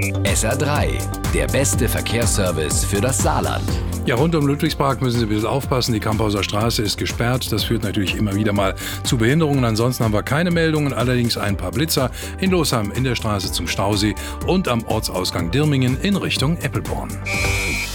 SR3, der beste Verkehrsservice für das Saarland. Ja, rund um Ludwigspark müssen Sie ein bisschen aufpassen. Die Kamphauser Straße ist gesperrt. Das führt natürlich immer wieder mal zu Behinderungen. Ansonsten haben wir keine Meldungen, allerdings ein paar Blitzer in Losheim in der Straße zum Stausee und am Ortsausgang Dirmingen in Richtung Eppelborn.